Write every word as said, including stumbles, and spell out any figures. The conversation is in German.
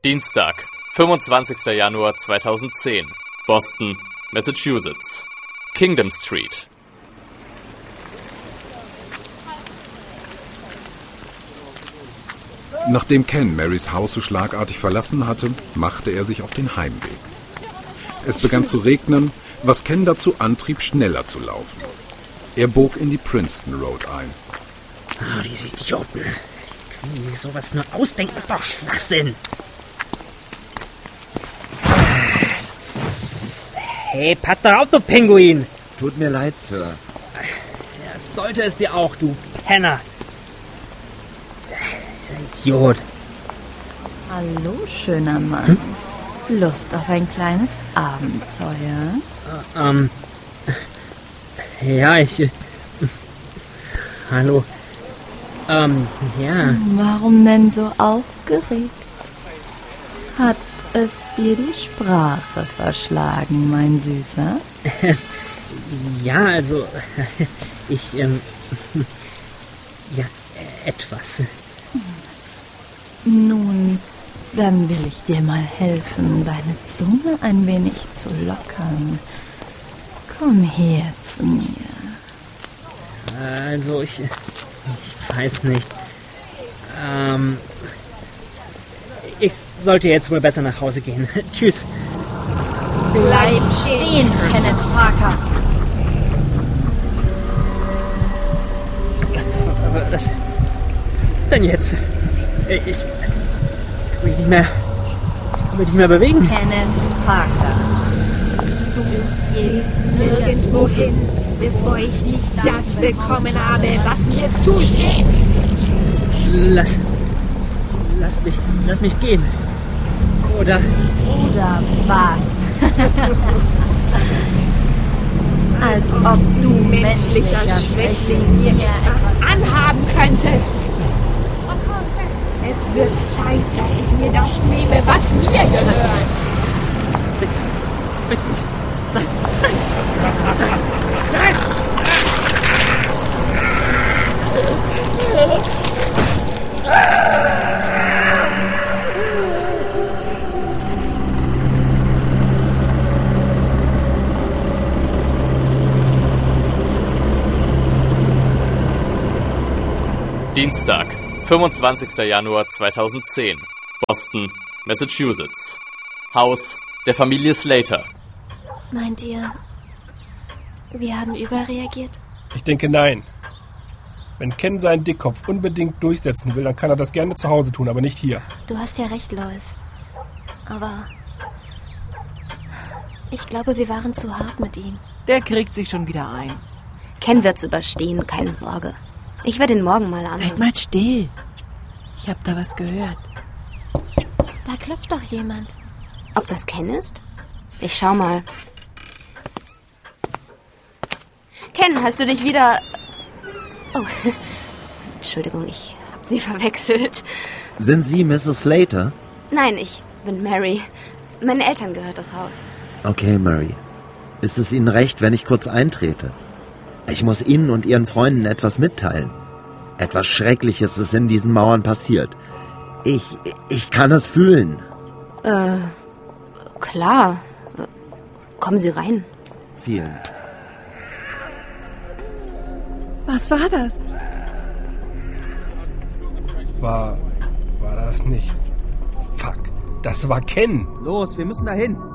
Dienstag, fünfundzwanzigster Januar zweitausendzehn, Boston, Massachusetts. Kingdom Street. Nachdem Ken Marys Haus so schlagartig verlassen hatte, machte er sich auf den Heimweg. Es begann zu regnen, was Ken dazu antrieb, schneller zu laufen. Er bog in die Princeton Road ein. Oh, diese Idioten. Können die sich sowas nur ausdenken? Ist doch Schwachsinn. Hey, pass doch auf, du Pinguin. Tut mir leid, Sir. Ja, sollte es dir auch, du Penner. Dieser Idiot. Hallo, schöner Mann. Hm? Lust auf ein kleines Abenteuer? Äh, ähm. Ja, ich... Äh, hallo. Ähm, ja. Warum denn so aufgeregt? Hat es dir die Sprache verschlagen, mein Süßer? Ja, also... Ich, ähm... Ja, etwas. Nun, dann will ich dir mal helfen, deine Zunge ein wenig zu lockern. Komm her zu mir. Also, ich... Ich weiß nicht. Ähm... Ich sollte jetzt wohl besser nach Hause gehen. Tschüss. Bleib stehen, Kenneth Parker. Aber das... Was ist denn jetzt? Ich... kann mich nicht mehr... kann mich nicht mehr bewegen. Kenneth Parker. Du gehst nirgendwo hin, bevor ich nicht das bekommen habe, was mir zusteht. Lass... Lass mich... Lass mich gehen. Oder... Oder was? Als ob du, menschlicher Schwächling, mir etwas anhaben könntest. Es wird Zeit, dass ich mir das nehme, was mir gehört. Bitte. Bitte nicht. Nein. Nein. Nein. Dienstag, fünfundzwanzigster Januar zweitausendzehn, Boston, Massachusetts. Haus der Familie Slater. Meint ihr, wir haben überreagiert? Ich denke, nein. Wenn Ken seinen Dickkopf unbedingt durchsetzen will, dann kann er das gerne zu Hause tun, aber nicht hier. Du hast ja recht, Lois. Aber ich glaube, wir waren zu hart mit ihm. Der kriegt sich schon wieder ein. Ken wird's überstehen, keine Sorge. Ich werde ihn morgen mal anrufen. Seid mal still. Ich hab da was gehört. Da klopft doch jemand. Ob das Ken ist? Ich schau mal. Ken, hast du dich wieder... Oh, Entschuldigung, ich hab Sie verwechselt. Sind Sie Misses Slater? Nein, ich bin Mary. Meinen Eltern gehört das Haus. Okay, Mary. Ist es Ihnen recht, wenn ich kurz eintrete? Ich muss Ihnen und Ihren Freunden etwas mitteilen. Etwas Schreckliches ist in diesen Mauern passiert. Ich, ich kann es fühlen. Äh, klar. Kommen Sie rein. Vielen. Was war das? War... war das nicht... Fuck, das war Ken. Los, wir müssen dahin.